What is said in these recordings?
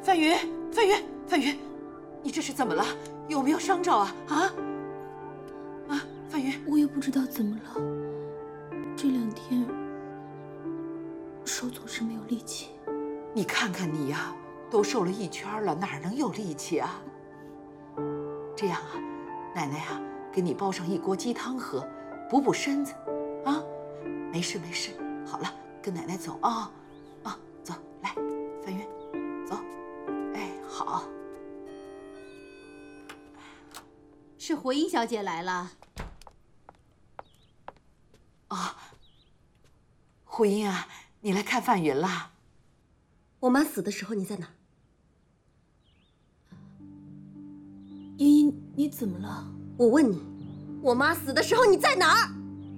范云，范云，范云，你这是怎么了？有没有伤着啊？范云， 我也不知道怎么了，这2天手总是没有力气。 你看看你呀，都瘦了1圈了，哪能有力气啊？这样啊，奶奶呀，给你煲上1锅鸡汤喝，补补身子，啊，没事没事。好了，跟奶奶走啊，走，来，范云，走，哎，好。 是胡英小姐来了。 胡英啊，你来看范云啦？ 我妈死的时候你在哪儿？ 茵茵，你怎么了？ 我问你，我妈死的时候你在哪儿？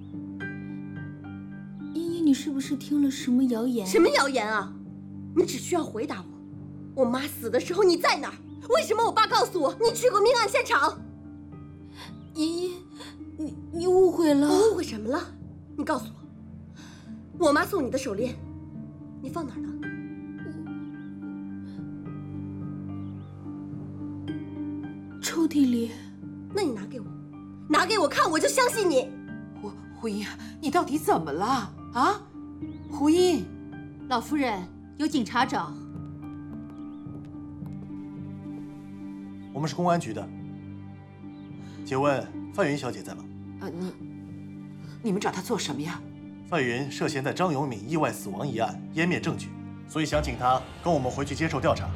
茵茵，你是不是听了什么谣言？ 什么谣言啊？你只需要回答我，我妈死的时候你在哪儿？为什么我爸告诉我你去过命案现场？ 茵茵，你误会了。 我误会什么了？你告诉我，我妈送你的手链，你放哪儿了？ 抽屉里。 那你拿给我，拿给我看，我就相信你。 胡英，你到底怎么了啊？胡英， 老夫人，有警察找。 我们是公安局的，请问范云小姐在吗？ 你们找她做什么呀？ 范云涉嫌在张永敏意外死亡一案湮灭证据，所以想请她跟我们回去接受调查。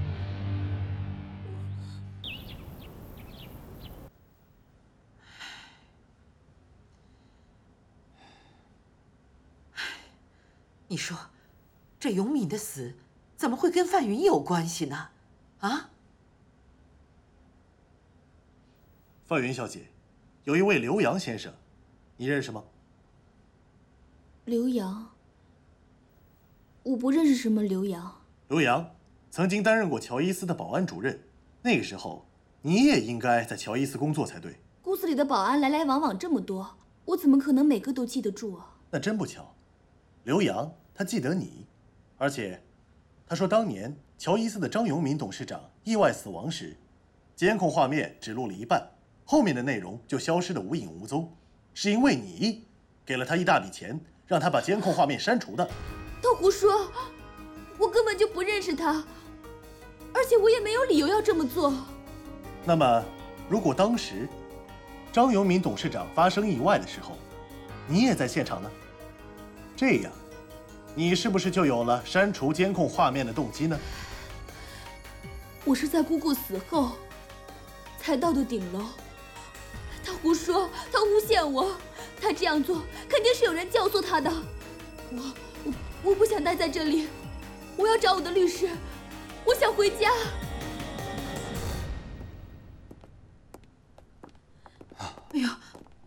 你说，这永敏的死怎么会跟范云有关系呢？啊？ 范云小姐，有一位刘洋先生，你认识吗？ 刘洋？我不认识什么刘洋。 刘洋曾经担任过乔伊斯的保安主任，那个时候你也应该在乔伊斯工作才对。 公司里的保安来来往往这么多，我怎么可能每个都记得住啊？ 那真不巧，刘洋他记得你，而且他说当年乔伊斯的张永敏董事长意外死亡时，监控画面只录了一半，后面的内容就消失得无影无踪，是因为你给了他一大笔钱，让他把监控画面删除的。 他胡说，我根本就不认识他，而且我也没有理由要这么做。 那么，如果当时张永敏董事长发生意外的时候，你也在现场呢？这样，你是不是就有了删除监控画面的动机呢？ 我是在姑姑死后才到的顶楼。他胡说，他诬陷我，他这样做肯定是有人教唆他的。我不想待在这里，我要找我的律师，我想回家。 哎呀，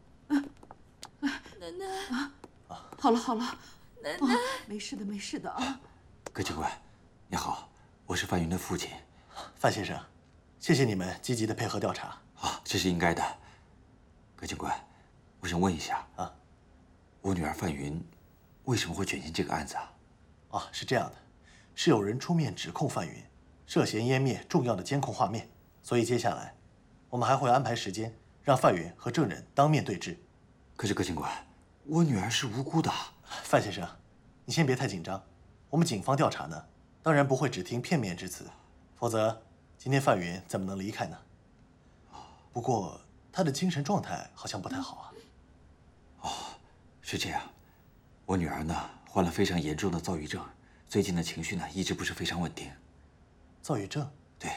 奶奶， 好了好了， 奶奶， 没事的没事的啊。 葛警官，你好，我是范云的父亲。 范先生，谢谢你们积极的配合调查。 这是应该的。葛警官，我想问一下啊， 我女儿范云为什么会卷进这个案子啊？ 是这样的，是有人出面指控范云涉嫌湮灭重要的监控画面，所以接下来我们还会安排时间让范云和证人当面对质。 可是葛警官，我女儿是无辜的。 范先生，你先别太紧张，我们警方调查呢，当然不会只听片面之词，否则今天范云怎么能离开呢？不过她的精神状态好像不太好啊。 是这样，我女儿呢患了非常严重的躁郁症，最近的情绪呢一直不是非常稳定。 躁郁症？ 对。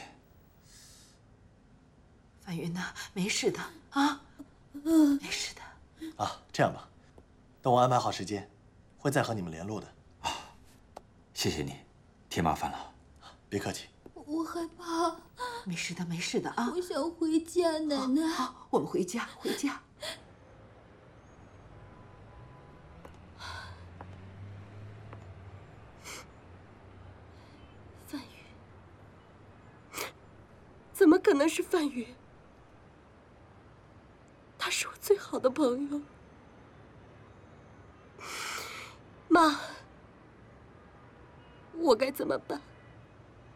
范云呐，没事的啊，没事的。 这样吧，等我安排好时间，会再和你们联络的。 谢谢你，添麻烦了。 别客气。 我害怕。 没事的没事的啊。 我想回家，奶奶。 好，我们回家回家。 范云，怎么可能是范云？他是我最好的朋友。妈，我该怎么办？